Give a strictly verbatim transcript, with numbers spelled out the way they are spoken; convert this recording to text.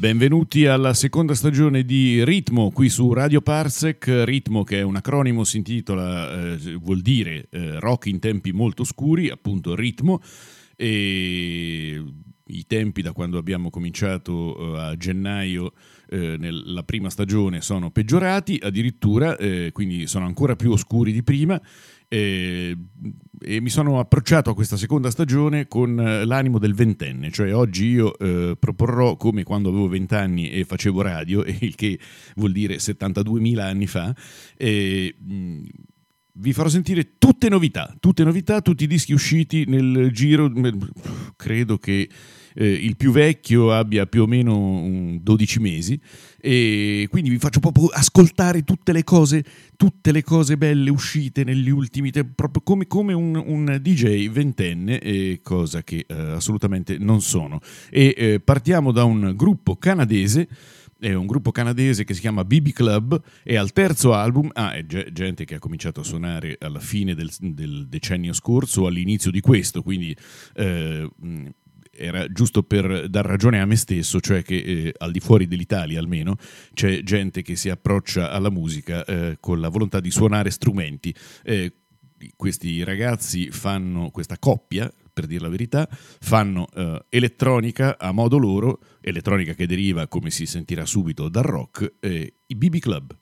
Benvenuti alla seconda stagione di Ritmo qui su Radio Parsec. Ritmo, che è un acronimo, si intitola, eh, vuol dire eh, rock in tempi molto scuri, appunto ritmo, e i tempi da quando abbiamo cominciato eh, a gennaio eh, nella prima stagione sono peggiorati addirittura, eh, quindi sono ancora più oscuri di prima. E, e mi sono approcciato a questa seconda stagione con l'animo del ventenne, cioè oggi io eh, proporrò come quando avevo vent'anni e facevo radio, il che vuol dire settantaduemila anni fa, e mh, vi farò sentire tutte novità, tutte novità, tutti i dischi usciti nel giro, credo che eh, il più vecchio abbia più o meno un dodici mesi, e quindi vi faccio proprio ascoltare tutte le cose, tutte le cose belle uscite negli ultimi tempi, proprio come, come un, un D J ventenne, eh, cosa che eh, assolutamente non sono. E eh, partiamo da un gruppo canadese. È un gruppo canadese che si chiama B B Club, e al terzo album, ah, è gente che ha cominciato a suonare alla fine del, del decennio scorso o all'inizio di questo, quindi eh, era giusto per dar ragione a me stesso, cioè che eh, al di fuori dell'Italia almeno c'è gente che si approccia alla musica eh, con la volontà di suonare strumenti. Eh, questi ragazzi fanno, questa coppia, per dire la verità, fanno uh, elettronica a modo loro, elettronica che deriva, come si sentirà subito, dal rock, eh, i B B Club.